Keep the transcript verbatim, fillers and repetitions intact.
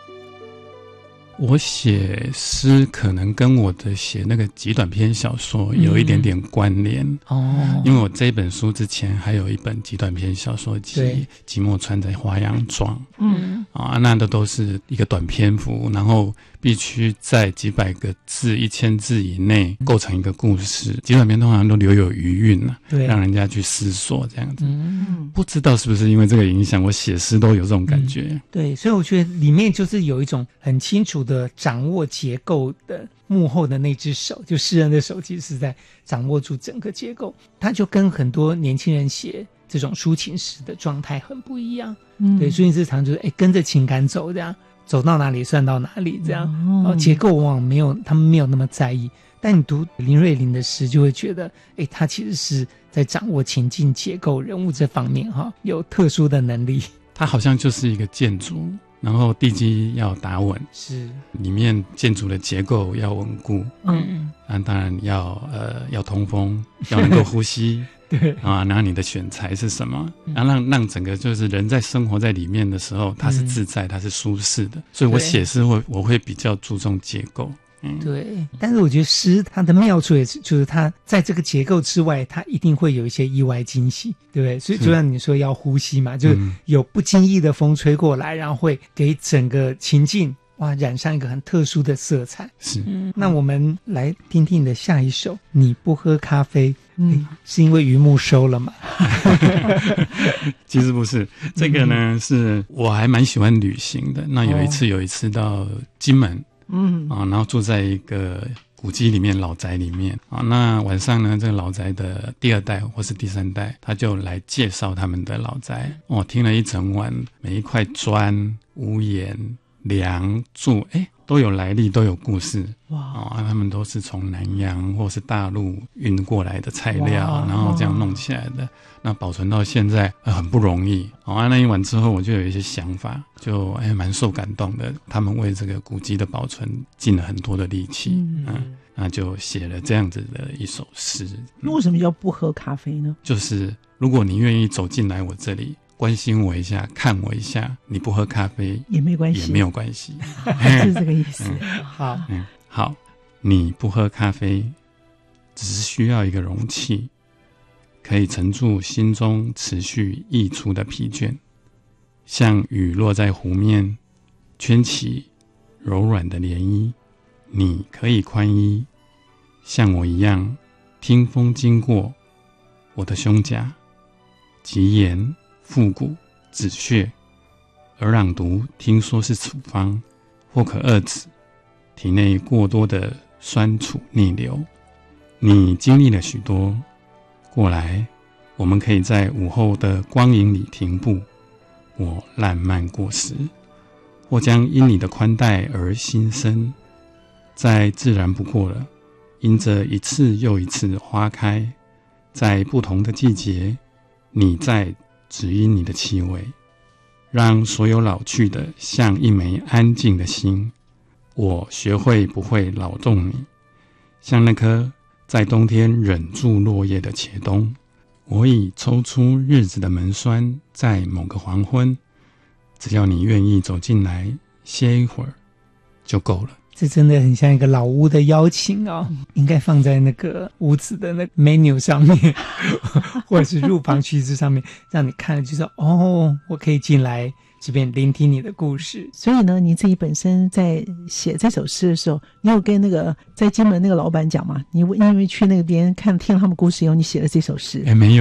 我写诗可能跟我的写那个极短篇小说有一点点关联、嗯、哦，因为我这一本书之前还有一本极短篇小说集《寂寞穿在花洋装》，嗯啊，那都都是一个短篇幅，然后必须在几百个字、一千字以内构成一个故事。极短篇通常都留有余韵了、啊，对，让人家去思索这样子。嗯，不知道是不是因为这个影响，我写诗都有这种感觉、嗯。 对，所以我觉得里面就是有一种很清楚的掌握结构的幕后的那只手，就诗人的手其实是在掌握住整个结构，他就跟很多年轻人写这种抒情诗的状态很不一样。嗯，对，抒情诗常就是哎跟着情感走，这样走到哪里算到哪里，这样、哦、结构往往没有他们没有那么在意。但你读林瑞麟的诗，就会觉得哎他其实是在掌握情境结构人物这方面哈有特殊的能力。 他好像就是一个建筑，然后地基要打稳，是里面建筑的结构要稳固，嗯，啊，当然要呃要通风，要能够呼吸，对啊，然后你的选材是什么，然后让让整个就是人在生活在里面的时候，它是自在，它是舒适的，所以我写诗会我会比较注重结构。嗯，对， 但是我觉得诗它的妙处也是，就是它在这个结构之外，它一定会有一些意外惊喜，对不对？所以就像你说要呼吸嘛，就有不经意的风吹过来，然后会给整个情境哇染上一个很特殊的色彩。是，嗯，那我们来听听你的下一首《你不喝咖啡》。嗯，是因为榆木收了吗？ 其实不是，这个呢、嗯、是我还蛮喜欢旅行的。那有一次、哦、有一次到金门。嗯啊，然后住在一个古迹里面，老宅里面啊。那晚上呢，这个老宅的第二代或是第三代，他就来介绍他们的老宅。我、哦、听了一整晚，每一块砖、屋檐、梁柱，哎，都有来历，都有故事。哇！啊，他们都是从南洋或是大陆运过来的材料，然后这样弄起来的。那保存到现在、呃、很不容易。啊，那一晚之后，我就有一些想法，就哎蛮受感动的。他们为这个古迹的保存尽了很多的力气，嗯，嗯那就写了这样子的一首诗。 那为什么叫不喝咖啡呢？ 就是如果你愿意走进来我这里，关心我一下，看我一下，你不喝咖啡也没关系， 也没有关系， 是这个意思。 嗯、 好， 嗯，好，你不喝咖啡，只是需要一个容器，可以沉住心中持续溢出的疲倦，像雨落在湖面，圈起柔软的涟漪。你可以宽衣，像我一样，听风经过我的胸甲、脊炎、腹股、止血，而朗读听说是处方，或可遏制体内过多的酸楚逆流。你经历了许多，过来，我们可以在午后的光影里停步。我烂漫过时，或将因你的宽待而心生，再自然不过了。因着一次又一次花开，在不同的季节，你在指引你的气味，让所有老去的像一枚安静的心。我学会不会扰动你，像那颗在冬天忍住落叶的茄冬。我已抽出日子的门栓，在某个黄昏，只要你愿意走进来歇一会儿就够了。 这真的很像一个老屋的邀请哦，应该放在那个屋子的那个 menu 上面或者是入旁须知上面，让你看了就说哦，我可以进来这边聆听你的故事。 所以呢，你自己本身在写这首诗的时候，你有跟那个在金门那个老板讲吗？你因为去那边看听他们故事以后，你写了这首诗？ 哎，没有。